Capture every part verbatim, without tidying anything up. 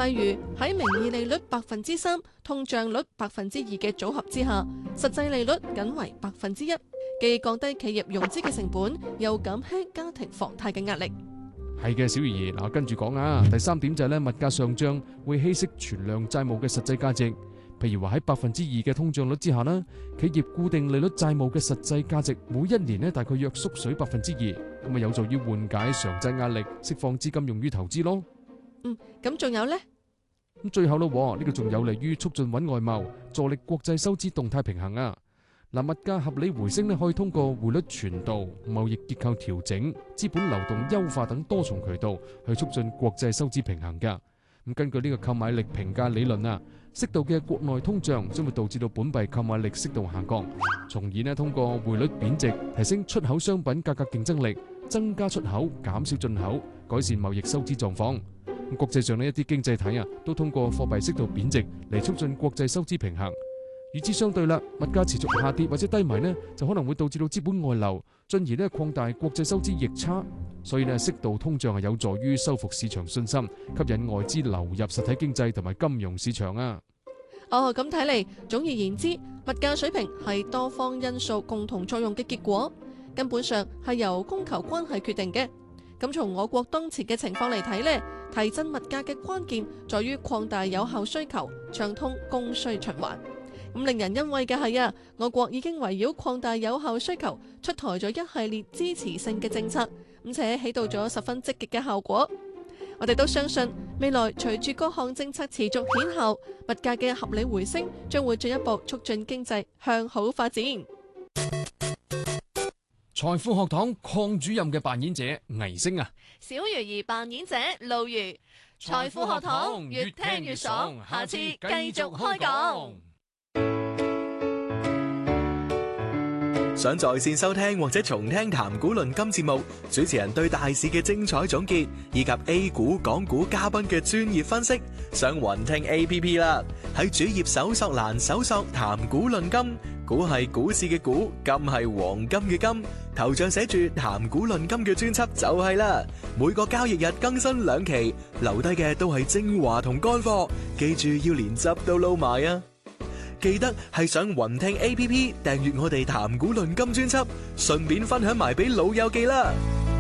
例如喺名義利率百分之三、通脹率百分之二嘅組合之下，實際利率僅為百分之一，既降低企業融資嘅成本，又減輕家庭房貸嘅壓力。 係嘅，小儀嗱，跟住講啊。第三點就係咧，物價上漲會稀釋存量債務嘅實際價值。譬如話喺百分之二嘅通脹率之下呢，企業固定利率債務嘅實際價值每一年呢大概約縮水百分之二，咁啊有助於緩解償債壓力，釋放資金用於投資咯。 嗯，咁仲有呢？ 咁最後咯，呢個仲有利於促進穩外貿，助力國際收支動態平衡啊。嗱，物價合理回升呢，可以通過匯率傳導、貿易結構調整、資本流動優化等多重渠道去促進國際收支平衡㗎。咁根據呢個購買力評價理論啊，適度嘅國內通脹將會導致到本幣購買力適度下降，從而呢通過匯率貶值提升出口商品價格競爭力，增加出口，減少進口，改善貿易收支狀況。咁國際上呢一啲經濟體啊，都通過貨幣適度貶值嚟促進國際收支平衡。與之相對啦，物價持續下跌或者低迷呢，就可能會導致到資本外流，進而呢擴大國際收支逆差。所以呢，適度通脹係有助於收復市場信心，吸引外資流入實體經濟同埋金融市場啊。 哦，咁睇嚟，總而言之，物價水平係多方因素共同作用嘅結果，根本上係由供求關係決定嘅。咁從我國當前嘅情況嚟睇呢，提振物價嘅關鍵在於擴大有效需求，暢通供需循環。咁令人欣慰嘅係啊，我國已經圍繞擴大有效需求，出台咗一系列支持性嘅政策，而且起到咗十分積極嘅效果。我哋都相信未來隨住各項政策持續顯效，物價嘅合理回升將會進一步促進經濟向好發展。 財富學堂鄺主任嘅扮演者倪星啊， 小魚兒扮演者露魚。財富學堂越聽越爽，下次繼續開講。 想在線收聽或者重聽談股論金節目，主持人對大市嘅精彩總結，以及 A 股、港股嘉賓嘅專業分析，上雲聽 A P P 啦。喺主頁搜索欄搜索談股論金，股係股市嘅股，金係黃金嘅金，頭像寫住談股論金嘅專輯就係啦。每個交易日更新兩期，留低嘅都係精華同乾貨，記住要連汁都撈埋啊！記得係上雲聽 A P P 訂閱我哋談股論金專輯，順便分享埋俾老友記啦。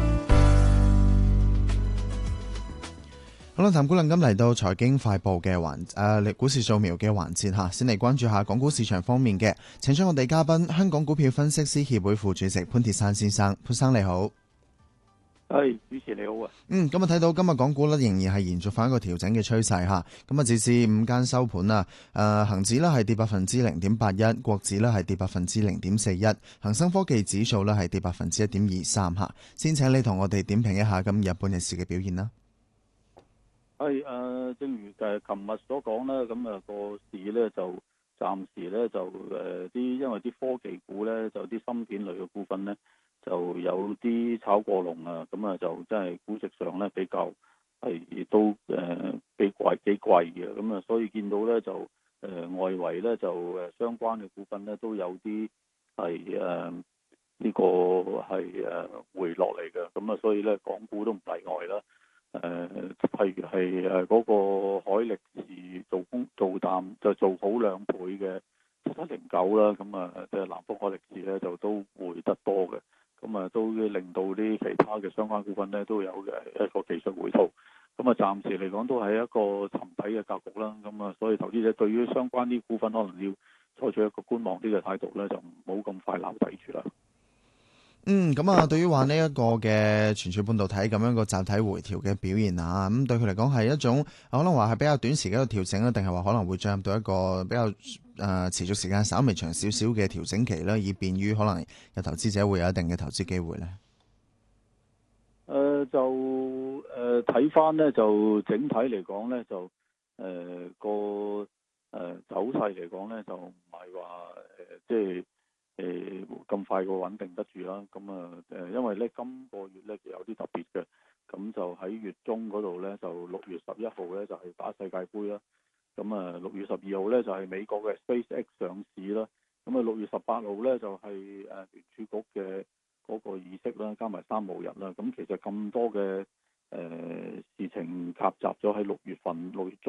好啦，談股論金嚟到財經快報嘅環誒，股市掃描嘅環節吓，先嚟關注下港股市場方面嘅，請出我哋嘉賓，香港股票分析師協會副主席潘鐵珊先生，潘生你好。 係，主持你好啊。 嗯，咁啊睇到今日港股咧仍然係延續翻一個調整嘅趨勢吓，咁啊截至五間收盤啊，誒恒指咧係跌百分之零點八一，國指咧係跌百分之零點四一，恒生科技指數咧係跌百分之一點二三吓。先請你同我哋點評一下今日半日市嘅表現啦。 係誒、呃，正如誒琴日所講啦，咁、那、啊個市咧就暫時咧就誒啲、呃，因為啲科技股咧就啲芯片類嘅股份咧。就有啲炒過龍啊，咁啊就真係估值上咧比較係都誒、呃、比貴幾貴嘅，咁啊所以見到咧就誒、呃、外圍咧就誒相關嘅股份咧都有啲係誒呢個係誒回落嚟嘅，咁啊所以咧港股都唔例外啦。誒、呃、譬如係誒嗰個海力士做空做淡就做好兩倍嘅七七零九啦，咁啊即係南方海力士咧就都回得多嘅。咁啊，都令到啲其他嘅相關股份咧都有嘅一個技術回吐。咁啊，暫時嚟講都係一個沉底嘅格局啦。咁啊，所以投資者對於相關啲股份可能要採取一個觀望啲嘅態度咧，就唔好咁快撈底住啦。 嗯，咁啊，對於話呢一個嘅存儲半導體咁樣個集體回調嘅表現啊，咁對佢嚟講係一種可能話係比較短時嘅一個調整啦，定係話可能會進入到一個比較誒、呃、持續時間稍微長少少嘅調整期啦，以便於可能有投資者會有一定嘅投資機會咧。 誒、呃、就誒睇翻咧，就整體嚟講咧，就誒、呃、個誒、呃、走勢嚟講咧，就唔係話誒即係。誒咁快個穩定得住啦，咁啊誒，因為咧今個月咧有啲特別嘅，咁就喺月中嗰度咧，就六月十一號咧就係打世界盃啦，咁啊六月十二號咧就係美國嘅 SpaceX 上市啦，咁啊六月十八號咧就係誒聯儲局嘅嗰個議息啦，加埋三無日啦，咁其實咁多嘅誒事情夾雜咗喺六月份六月中。